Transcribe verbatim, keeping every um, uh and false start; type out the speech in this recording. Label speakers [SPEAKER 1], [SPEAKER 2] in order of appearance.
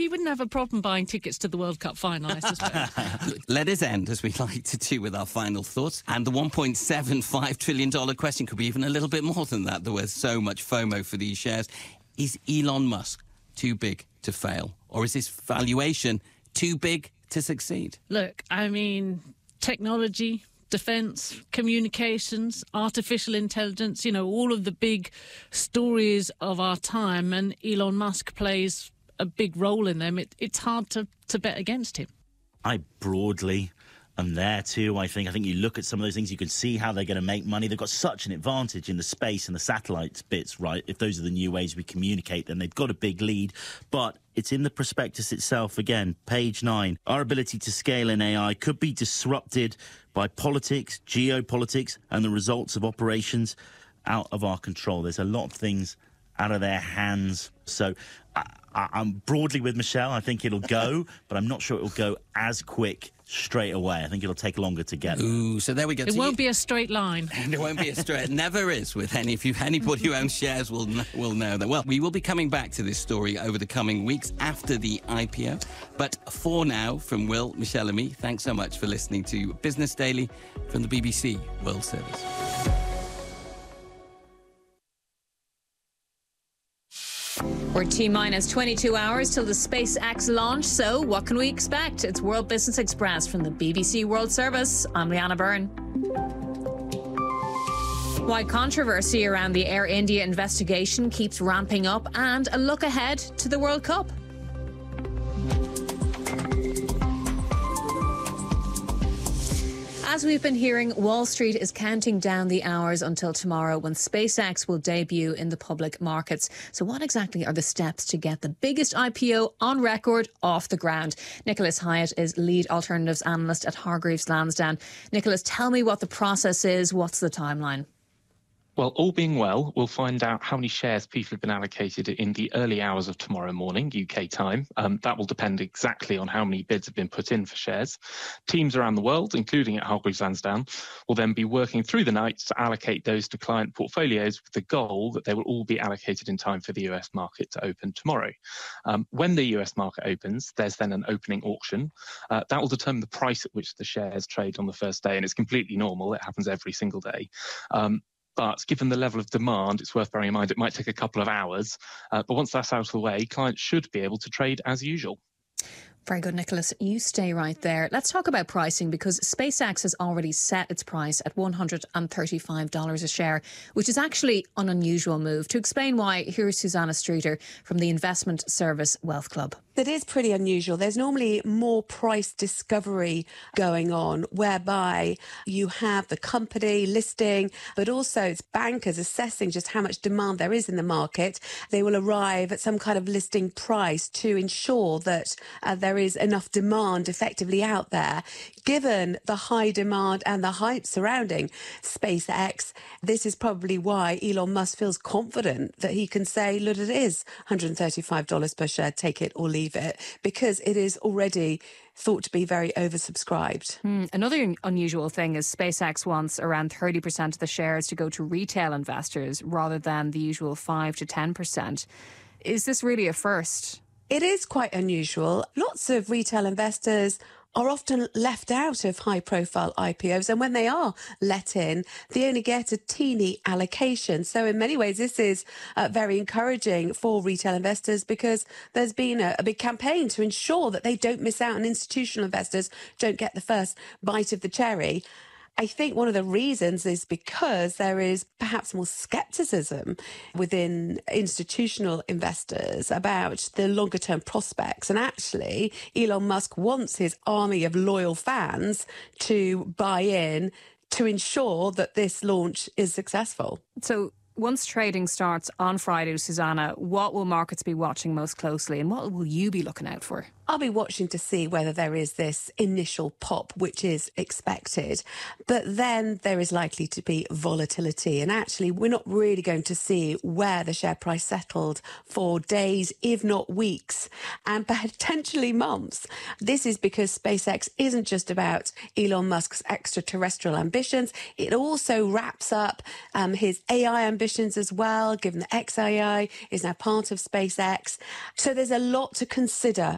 [SPEAKER 1] wouldn't have a problem buying tickets to the World Cup final, I suspect.
[SPEAKER 2] Let us end, as we like to do, with our final thoughts. And the one point seven five trillion dollars question could be even a little bit more than that. There was so much FOMO for these shares. Is Elon Musk too big to fail? Or is his valuation too big to succeed?
[SPEAKER 1] Look, I mean, technology, defence, communications, artificial intelligence, you know, all of the big stories of our time, and Elon Musk plays a big role in them. It, it's hard to, to bet against him.
[SPEAKER 3] I broadly am there too, I think. I think you look at some of those things, you can see how they're going to make money. They've got such an advantage in the space and the satellite bits, right? If those are the new ways we communicate, then they've got a big lead. But it's in the prospectus itself, again, page nine. Our ability to scale in A I could be disrupted by politics, geopolitics, and the results of operations out of our control. There's a lot of things out of their hands. So I, I, I'm broadly with Michelle. I think it'll go, but I'm not sure it'll go as quick straight away. I think it'll take longer to get there.
[SPEAKER 2] Ooh, so there we go.
[SPEAKER 1] It won't you. be a straight line.
[SPEAKER 2] And it won't be a straight. It never is with any. If you anybody who owns shares will will know that. Well, we will be coming back to this story over the coming weeks after the I P O. But for now, from Will, Michelle, and me, thanks so much for listening to Business Daily from the B B C World Service.
[SPEAKER 4] We're T-minus twenty-two hours till the SpaceX launch, so what can we expect? It's World Business Express from the B B C World Service. I'm Leanna Byrne. Why controversy around the Air India investigation keeps ramping up, and a look ahead to the World Cup. As we've been hearing, Wall Street is counting down the hours until tomorrow when SpaceX will debut in the public markets. So what exactly are the steps to get the biggest I P O on record off the ground? Nicholas Hyatt is lead alternatives analyst at Hargreaves Lansdown. Nicholas, tell me what the process is. What's the timeline?
[SPEAKER 5] Well, all being well, we'll find out how many shares people have been allocated in the early hours of tomorrow morning, U K time. Um, that will depend exactly on how many bids have been put in for shares. Teams around the world, including at Hargreaves Lansdown, will then be working through the night to allocate those to client portfolios with the goal that they will all be allocated in time for the U S market to open tomorrow. Um, when the U S market opens, there's then an opening auction. Uh, that will determine the price at which the shares trade on the first day, and it's completely normal. It happens every single day. Um, But given the level of demand, it's worth bearing in mind it might take a couple of hours. Uh, but once that's out of the way, clients should be able to trade as usual.
[SPEAKER 4] Very good, Nicholas. You stay right there. Let's talk about pricing, because SpaceX has already set its price at one hundred thirty-five dollars a share, which is actually an unusual move. To explain why, here's Susanna Streeter from the investment service Wealth Club.
[SPEAKER 6] It is pretty unusual. There's normally more price discovery going on, whereby you have the company listing, but also it's bankers assessing just how much demand there is in the market. They will arrive at some kind of listing price to ensure that uh, there is enough demand effectively out there. Given the high demand and the hype surrounding SpaceX, this is probably why Elon Musk feels confident that he can say, look, it is one hundred thirty-five dollars per share, take it or leave it, because it is already thought to be very oversubscribed.
[SPEAKER 4] Mm, another un- unusual thing is SpaceX wants around thirty percent of the shares to go to retail investors rather than the usual five to ten percent. Is this really a first?
[SPEAKER 6] It is quite unusual. Lots of retail investors are often left out of high-profile I P Os, and when they are let in, they only get a teeny allocation. So in many ways, this is uh, very encouraging for retail investors, because there's been a, a big campaign to ensure that they don't miss out and institutional investors don't get the first bite of the cherry. I think one of the reasons is because there is perhaps more scepticism within institutional investors about the longer term prospects. And actually, Elon Musk wants his army of loyal fans to buy in to ensure that this launch is successful.
[SPEAKER 4] So once trading starts on Friday, Susanna, what will markets be watching most closely, and what will you be looking out for?
[SPEAKER 6] I'll be watching to see whether there is this initial pop, which is expected. But then there is likely to be volatility. And actually, we're not really going to see where the share price settled for days, if not weeks, and potentially months. This is because SpaceX isn't just about Elon Musk's extraterrestrial ambitions. It also wraps up um, his A I ambitions as well, given that X A I is now part of SpaceX. So there's a lot to consider